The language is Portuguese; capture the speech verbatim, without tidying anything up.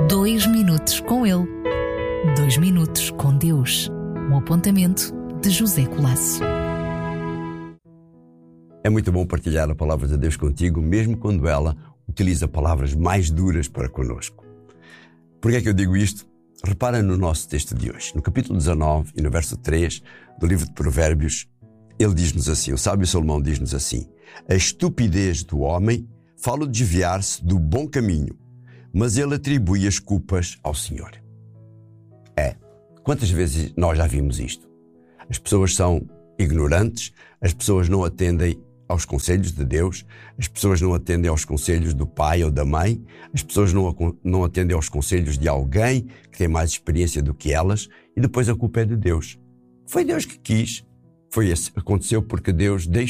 Dois minutos com ele. Dois minutos com Deus. Um apontamento de José Colasso. É muito bom partilhar a palavra de Deus contigo, mesmo quando ela utiliza palavras mais duras para conosco. Por que é que eu digo isto? Repara no nosso texto de hoje. No capítulo dezanove e no verso três do livro de Provérbios, ele diz-nos assim, o sábio Salomão diz-nos assim: a estupidez do homem fala de desviar-se do bom caminho, mas ele atribui as culpas ao Senhor. É, quantas vezes nós já vimos isto? As pessoas são ignorantes, as pessoas não atendem aos conselhos de Deus, as pessoas não atendem aos conselhos do pai ou da mãe, as pessoas não, não atendem aos conselhos de alguém que tem mais experiência do que elas, e depois a culpa é de Deus. Foi Deus que quis. Foi esse, aconteceu porque Deus deixou